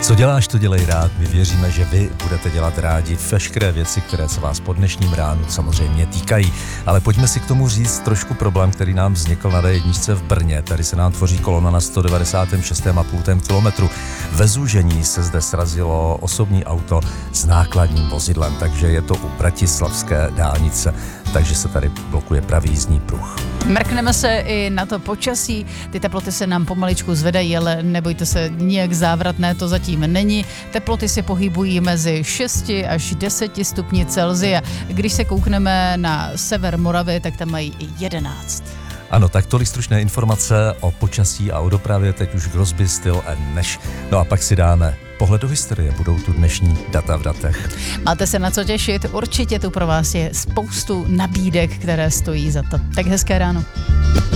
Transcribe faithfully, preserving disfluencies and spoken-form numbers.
Co děláš, to dělej rád. My věříme, že vy budete dělat rádi veškeré věci, které se vás po dnešním ránu samozřejmě týkají. Ale pojďme si k tomu říct trošku problém, který nám vznikl na D jedna v Brně. Tady se nám tvoří kolona na sto devadesát šest celá pět kilometru. Ve zúžení se zde srazilo osobní auto s nákladním vozidlem, takže je to u Bratislavské dálnice, takže se tady blokuje pravý jízdní pruh. Mrkneme se i na to počasí, ty teploty se nám pomaličku zvedají, ale nebojte se, nijak závratné to zatím není. Teploty se pohybují mezi šesti až deseti stupni Celsia. Když se koukneme na sever Moravy, tak tam mají i jedenáct. Ano, tak tolik stručné informace o počasí a o dopravě, teď už Grozby, Styl a Neš. No a pak si dáme pohled do historie, budou tu dnešní data v datech. Máte se na co těšit, určitě tu pro vás je spoustu nabídek, které stojí za to. Tak hezké ráno.